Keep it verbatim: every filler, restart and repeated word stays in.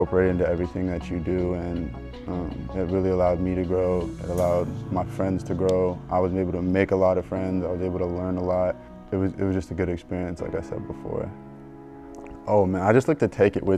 incorporate into everything that you do, and um, it really allowed me to grow. It allowed my friends to grow. I was able to make a lot of friends. I was able to learn a lot. It was, it was just a good experience, like I said before. Oh man, I just like to take it with